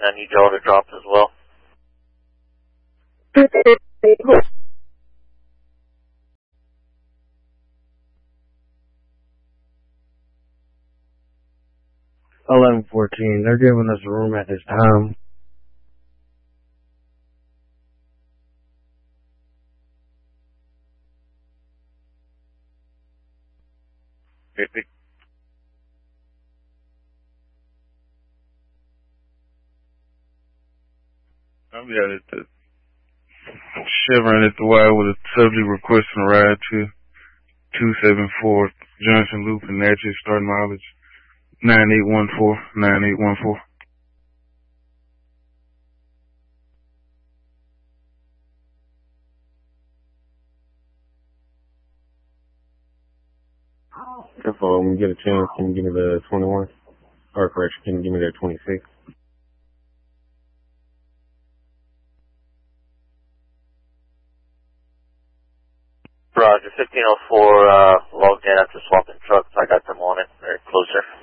I need y'all to drop as well. 1114. They're giving us a room at this time. I'm out at the Chevron at the wire with a subject requesting a ride to 274 Johnson Loop and Natchez, starting mileage 9814. Info, when you get a chance, can you give me the 21? Or correction, can you give me the 26? Roger, 1504, logged in after swapping trucks. I got them on it. Very closer.